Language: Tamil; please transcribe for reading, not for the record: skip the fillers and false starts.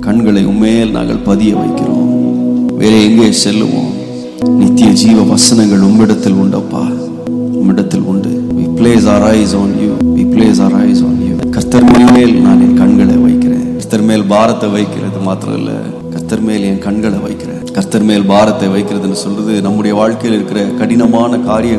கண்களை உம்மேல் நாங்கள் பதிய வைக்கிறோம். வேற எங்கே செல்லுவோம்? நித்திய ஜீவ வசனங்கள் உம்மிடத்தில் உண்டப்பா, உம்மிடத்தில் உண்டு. We place our eyes on you. We place our eyes on you. கர்த்தர் மேல் நான் என் கண்களை வைக்கிறேன். கர்த்தர் மேல் பாரத்தை வைக்கிறது மாத்திரம் இல்ல, கர்த்தர் மேல் என் கண்களை வைக்கிறேன். கர்த்தர் மேல் பாரத்தை வைக்கிறதுன்னு சொல்றது நம்முடைய வாழ்க்கையில் இருக்கிற கடினமான காரியங்கள்